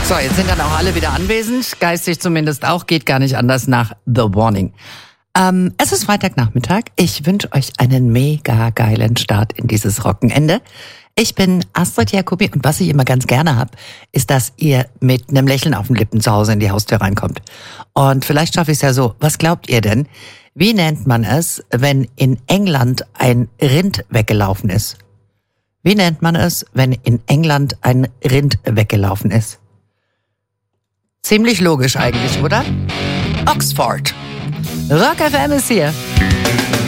So, jetzt sind dann auch alle wieder anwesend, geistig zumindest auch, geht gar nicht anders nach The Warning. Es ist Freitagnachmittag. Ich wünsche euch einen mega geilen Start in dieses Wochenende. Ich bin Astrid Jacobi und was ich immer ganz gerne habe, ist, dass ihr mit einem Lächeln auf den Lippen zu Hause in die Haustür reinkommt. Und vielleicht schaffe ich es ja so. Was glaubt ihr denn? Wie nennt man es, wenn in England ein Rind weggelaufen ist? Wie nennt man es, wenn in England ein Rind weggelaufen ist? Ziemlich logisch eigentlich, oder? Oxford. Rock FM ist hier.